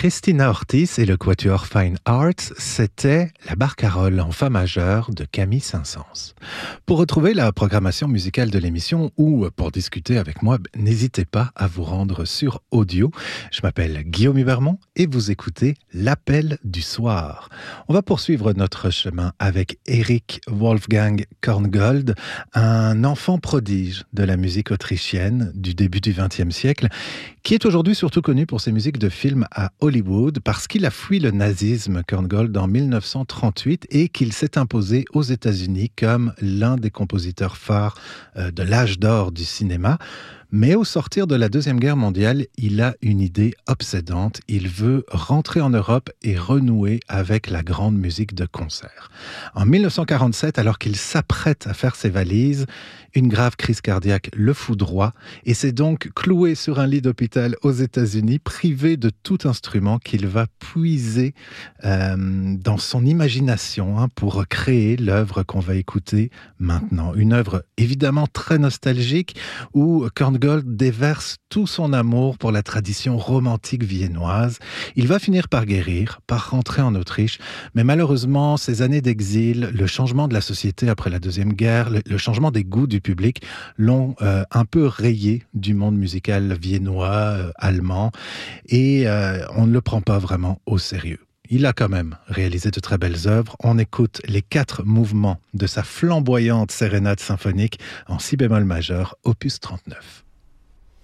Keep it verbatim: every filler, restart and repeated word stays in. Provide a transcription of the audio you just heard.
Christina Ortiz et le quatuor Fine Arts, c'était La Barcarolle en fa majeur de Camille Saint-Saëns. Pour retrouver la programmation musicale de l'émission ou pour discuter avec moi, n'hésitez pas à vous rendre sur audio. Je m'appelle Guillaume Hubermont et vous écoutez L'Appel du soir. On va poursuivre notre chemin avec Erich Wolfgang Korngold, un enfant prodige de la musique autrichienne du début du vingtième siècle, qui est aujourd'hui surtout connu pour ses musiques de films à Hollywood parce qu'il a fui le nazisme, Korngold, en mille neuf cent trente-huit et qu'il s'est imposé aux États-Unis comme l'un des compositeurs phares de l'âge d'or du cinéma. Mais au sortir de la Deuxième Guerre mondiale, il a une idée obsédante. Il veut rentrer en Europe et renouer avec la grande musique de concert. En mille neuf cent quarante-sept, alors qu'il s'apprête à faire ses valises, une grave crise cardiaque le foudroie et c'est donc cloué sur un lit d'hôpital aux États-Unis, privé de tout instrument qu'il va puiser euh, dans son imagination hein, pour créer l'œuvre qu'on va écouter maintenant. Une œuvre évidemment très nostalgique où Korngold déverse tout son amour pour la tradition romantique viennoise. Il va finir par guérir, par rentrer en Autriche, mais malheureusement, ces années d'exil, le changement de la société après la Deuxième Guerre, le, le changement des goûts du public l'ont euh, un peu rayé du monde musical viennois, euh, allemand, et euh, on ne le prend pas vraiment au sérieux. Il a quand même réalisé de très belles œuvres. On écoute les quatre mouvements de sa flamboyante sérénade symphonique en si bémol majeur, opus trente-neuf.